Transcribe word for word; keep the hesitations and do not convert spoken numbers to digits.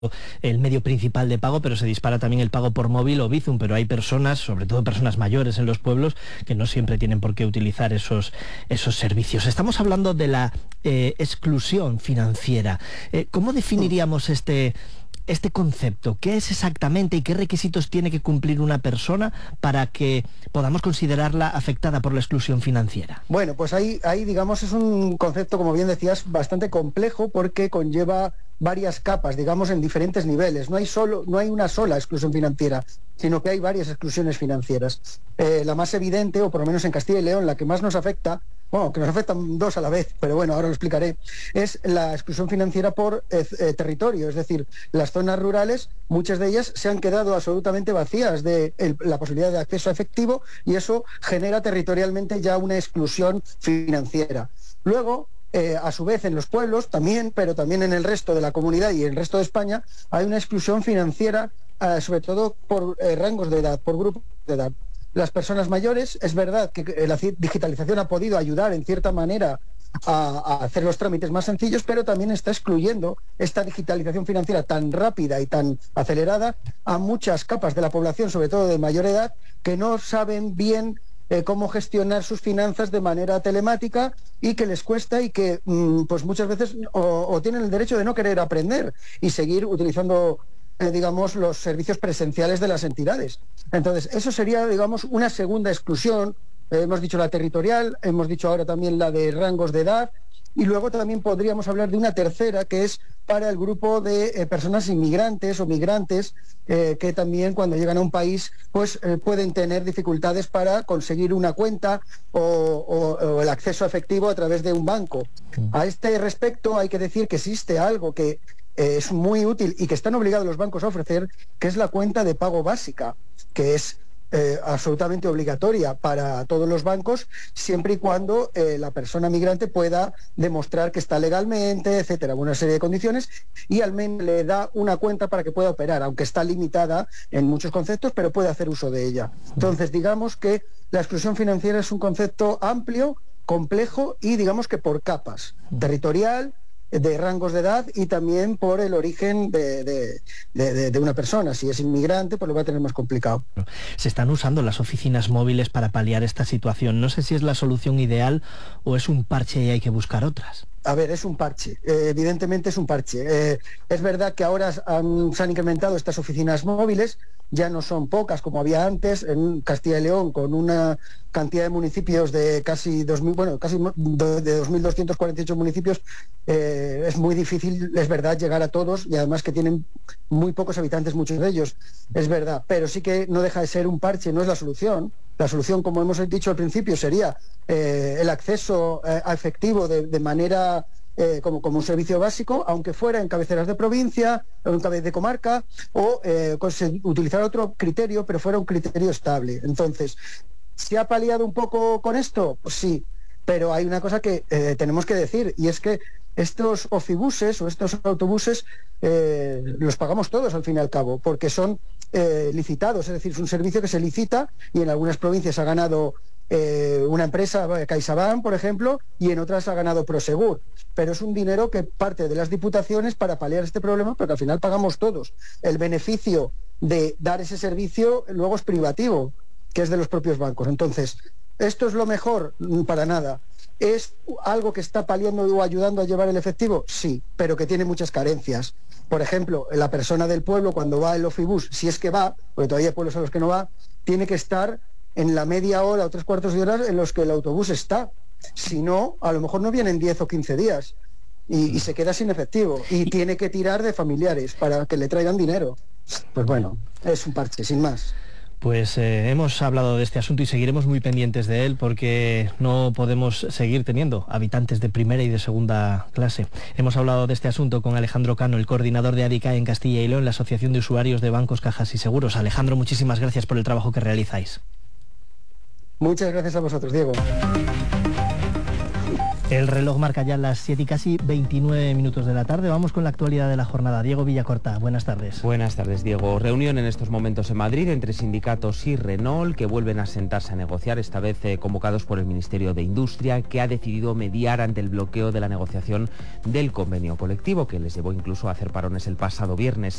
el medio principal de pago, pero se dispara también el pago por móvil o Bizum, pero hay personas, sobre todo personas mayores en los pueblos, que no siempre tienen por qué utilizar esos, esos servicios. Estamos hablando de la eh, exclusión financiera. Eh, ¿Cómo definiríamos este... este concepto? ¿Qué es exactamente y qué requisitos tiene que cumplir una persona para que podamos considerarla afectada por la exclusión financiera? Bueno, pues ahí, ahí digamos, es un concepto, como bien decías, bastante complejo porque conlleva varias capas, digamos, en diferentes niveles. No hay solo, no hay una sola exclusión financiera, sino que hay varias exclusiones financieras. Eh, la más evidente, o por lo menos en Castilla y León, la que más nos afecta, bueno, que nos afectan dos a la vez, pero bueno, ahora lo explicaré, es la exclusión financiera por eh, eh, territorio, es decir, las zonas rurales, muchas de ellas se han quedado absolutamente vacías de el, la posibilidad de acceso a efectivo y eso genera territorialmente ya una exclusión financiera. Luego, Eh, a su vez en los pueblos también, pero también en el resto de la comunidad y en el resto de España, hay una exclusión financiera, eh, sobre todo por eh, rangos de edad, por grupos de edad. Las personas mayores, es verdad que la digitalización ha podido ayudar en cierta manera a, a hacer los trámites más sencillos, pero también está excluyendo esta digitalización financiera tan rápida y tan acelerada a muchas capas de la población, sobre todo de mayor edad, que no saben bien Eh, cómo gestionar sus finanzas de manera telemática y que les cuesta y que mmm, pues muchas veces o, o tienen el derecho de no querer aprender y seguir utilizando eh, digamos los servicios presenciales de las entidades. Entonces eso sería, digamos, una segunda exclusión. Eh, hemos dicho la territorial, hemos dicho ahora también la de rangos de edad y luego también podríamos hablar de una tercera que es para el grupo de eh, personas inmigrantes o migrantes eh, que también cuando llegan a un país pues eh, pueden tener dificultades para conseguir una cuenta o, o, o el acceso efectivo a través de un banco. A este respecto hay que decir que existe algo que eh, es muy útil y que están obligados los bancos a ofrecer, que es la cuenta de pago básica, que es Eh, absolutamente obligatoria para todos los bancos, siempre y cuando eh, la persona migrante pueda demostrar que está legalmente, etcétera, una serie de condiciones, y al menos le da una cuenta para que pueda operar, aunque está limitada en muchos conceptos, pero puede hacer uso de ella. Entonces, digamos que la exclusión financiera es un concepto amplio, complejo y digamos que por capas, territorial, de rangos de edad y también por el origen de, de, de, de una persona. Si es inmigrante, pues lo va a tener más complicado. Se están usando las oficinas móviles para paliar esta situación. No sé si es la solución ideal o es un parche y hay que buscar otras. A ver, es un parche, eh, evidentemente es un parche. Eh, es verdad que ahora han, se han incrementado estas oficinas móviles, ya no son pocas como había antes, en Castilla y León con una cantidad de municipios de casi dos mil, bueno, casi de dos mil doscientos cuarenta y ocho municipios, eh, es muy difícil, es verdad, llegar a todos y además que tienen muy pocos habitantes, muchos de ellos, es verdad, pero sí que no deja de ser un parche, no es la solución. La solución, como hemos dicho al principio, sería eh, el acceso eh, a efectivo de, de manera eh, como, como un servicio básico, aunque fuera en cabeceras de provincia, o en cabeceras de comarca, o eh, utilizar otro criterio, pero fuera un criterio estable. Entonces, ¿se ha paliado un poco con esto? Pues sí, pero hay una cosa que eh, tenemos que decir, y es que estos ofibuses o estos autobuses eh, los pagamos todos al fin y al cabo, porque son eh, licitados, es decir, es un servicio que se licita y en algunas provincias ha ganado eh, una empresa, CaixaBank, por ejemplo, y en otras ha ganado Prosegur, pero es un dinero que parte de las diputaciones para paliar este problema, porque al final pagamos todos. El beneficio de dar ese servicio luego es privativo, que es de los propios bancos. Entonces, ¿esto es lo mejor? Para nada. ¿Es algo que está paliando o ayudando a llevar el efectivo? Sí, pero que tiene muchas carencias. Por ejemplo, la persona del pueblo cuando va el Ofibus, si es que va, porque todavía hay pueblos a los que no va, tiene que estar en la media hora o tres cuartos de hora en los que el autobús está. Si no, a lo mejor no vienen diez o quince días y, y se queda sin efectivo y tiene que tirar de familiares para que le traigan dinero. Pues bueno, es un parche, sin más. Pues eh, hemos hablado de este asunto y seguiremos muy pendientes de él porque no podemos seguir teniendo habitantes de primera y de segunda clase. Hemos hablado de este asunto con Alejandro Cano, el coordinador de ADICAE en Castilla y León, la Asociación de Usuarios de Bancos, Cajas y Seguros. Alejandro, muchísimas gracias por el trabajo que realizáis. Muchas gracias a vosotros, Diego. El reloj marca ya las siete y casi veintinueve minutos de la tarde. Vamos con la actualidad de la jornada. Diego Villacorta, buenas tardes. Buenas tardes, Diego. Reunión en estos momentos en Madrid entre sindicatos y Renault, que vuelven a sentarse a negociar, esta vez eh, convocados por el Ministerio de Industria, que ha decidido mediar ante el bloqueo de la negociación del convenio colectivo, que les llevó incluso a hacer parones el pasado viernes.